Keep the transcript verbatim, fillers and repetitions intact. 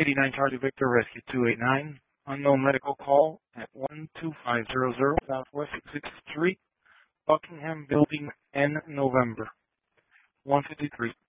eighty-nine Charlie Victor, Rescue two eight nine. Unknown medical call at one two five zero zero Southwest sixth Street, Buckingham Building, N, November. one fifty-three.